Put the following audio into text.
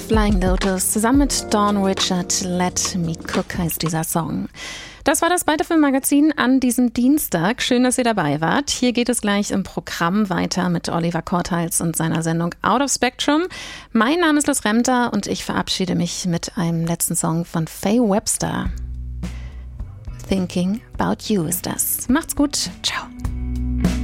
Flying Lotus zusammen mit Dawn Richard. Let Me Cook heißt dieser Song. Das war das Beitefilm-Magazin an diesem Dienstag. Schön, dass ihr dabei wart. Hier geht es gleich im Programm weiter mit Oliver Korthals und seiner Sendung Out of Spectrum. Mein Name ist Liz Remter und ich verabschiede mich mit einem letzten Song von Faye Webster. Thinking About You ist das. Macht's gut. Ciao.